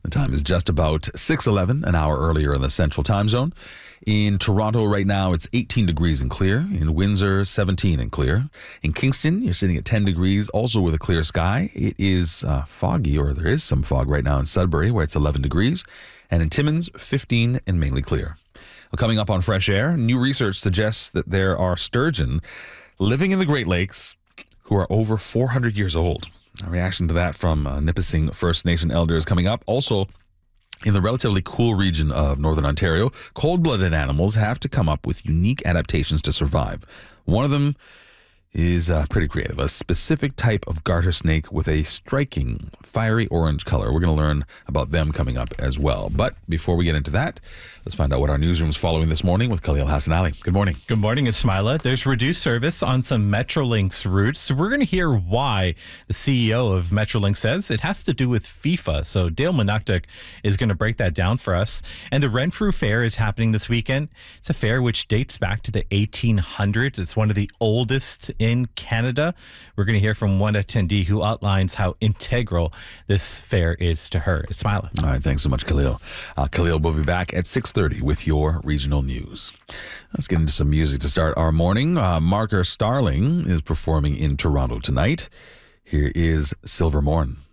The time is just about 6:11, an hour earlier in the Central Time Zone. In Toronto right now, it's 18 degrees and clear. In Windsor, 17 and clear. In Kingston, you're sitting at 10 degrees, also with a clear sky. It is foggy, or there is some fog right now in Sudbury, where it's 11 degrees. And in Timmins, 15 and mainly clear. Well, coming up on Fresh Air, new research suggests that there are sturgeon living in the Great Lakes who are over 400 years old. A reaction to that from Nipissing First Nation elders coming up. Also, in the relatively cool region of Northern Ontario, cold-blooded animals have to come up with unique adaptations to survive. One of them is pretty creative, a specific type of garter snake with a striking fiery orange color. We're going to learn about them coming up as well. But before we get into that, let's find out what our newsroom's following this morning with Khalil Hassan Ali. Good morning. Good morning, Ismaila. There's reduced service on some Metrolinx routes. So we're going to hear why the CEO of Metrolinx says it has to do with FIFA. So Dale Manuktuk is going to break that down for us. And the Renfrew Fair is happening this weekend. It's a fair which dates back to the 1800s. It's one of the oldest in Canada. We're going to hear from one attendee who outlines how integral this fair is to her. Ismaila. All right, thanks so much, Khalil. Khalil will be back at 6:30 with your regional news. Let's get into some music to start our morning. Marker Starling is performing in Toronto tonight. Here is Silver Morn.